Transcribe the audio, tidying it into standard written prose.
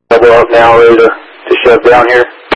Double up now, ready to shut down here.